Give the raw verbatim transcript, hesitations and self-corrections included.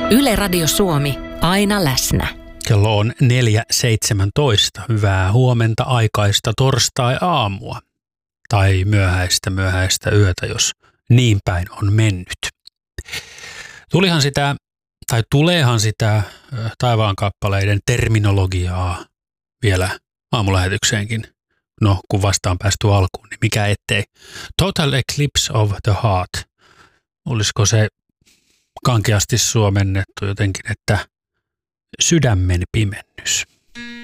Yle Radio Suomi, aina läsnä. Kello on neljä seitsemäntoista. Hyvää huomenta aikaista torstai-aamua. Tai myöhäistä myöhäistä yötä, jos niin päin on mennyt. Tulihan sitä, tai tuleehan sitä taivaankappaleiden terminologiaa vielä aamulähetykseenkin. No, kun vastaan päästy alkuun, niin mikä ettei. Total Eclipse of the Heart. Olisiko se kankeasti suomennettu jotenkin, että sydämen pimennys.